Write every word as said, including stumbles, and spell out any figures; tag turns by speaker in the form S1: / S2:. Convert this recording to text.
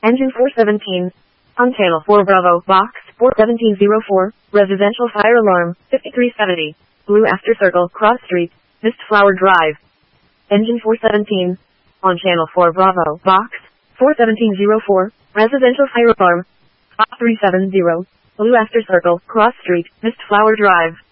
S1: Engine four seventeen. On channel four Bravo, box four seventeen oh four, residential fire alarm, fifty-three seventy. Blue After Circle, Cross Street, Mist Flower Drive. Engine four seventeen. On channel four Bravo, box four seventeen oh four, residential fire alarm, five three seven zero. Blue After Circle, Cross Street, Mist Flower Drive.